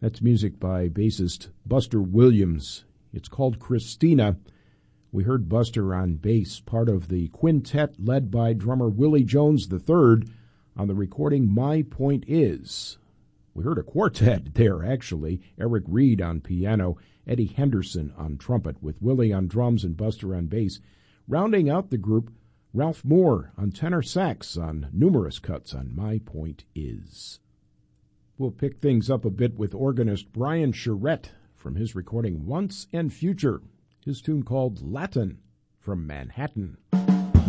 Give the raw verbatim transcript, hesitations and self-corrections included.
That's music by bassist Buster Williams. It's called Christina. We heard Buster on bass, part of the quintet led by drummer Willie Jones the third on the recording My Point Is. We heard a quartet there, actually. Eric Reed on piano, Eddie Henderson on trumpet, with Willie on drums and Buster on bass. Rounding out the group, Ralph Moore on tenor sax on numerous cuts on My Point Is. We'll pick things up a bit with organist Brian Charette from his recording Once and Future, his tune called Latin from Manhattan.